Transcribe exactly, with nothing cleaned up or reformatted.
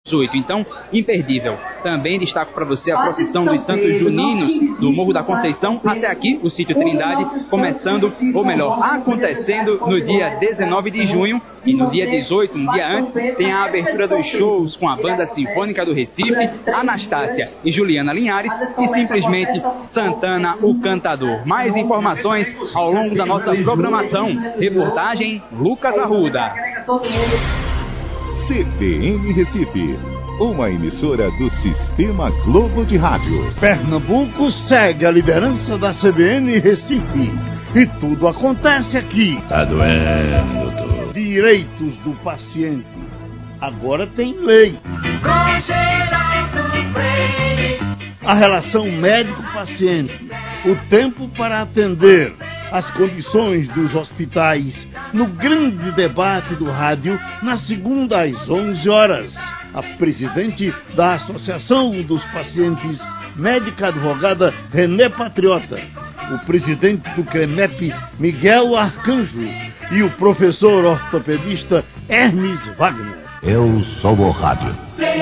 dezoito. Então, imperdível. Também destaco para você a procissão dos Santos Juninos do Morro da Conceição até aqui, o sítio Trindade, começando, ou melhor, acontecendo no dia dezenove de junho. E no dia dezoito, um dia antes, tem a abertura dos shows com a Banda Sinfônica do Recife, Anastácia e Juliana Linhares e simplesmente Santana, o Cantador. Mais informações ao longo da nossa programação. Reportagem Lucas Arruda. C B N Recife, uma emissora do Sistema Globo de Rádio. Pernambuco segue a liderança da C B N Recife. E tudo acontece aqui. Tá doendo, doutor. Direitos do paciente. Agora tem lei. A relação médico-paciente. O tempo para atender. As condições dos hospitais. No grande debate do rádio, na segunda às onze horas. A presidente da Associação dos Pacientes, médica advogada René Patriota. O presidente do CREMEP, Miguel Arcanjo, e o professor ortopedista Hermes Wagner. Eu sou o rádio.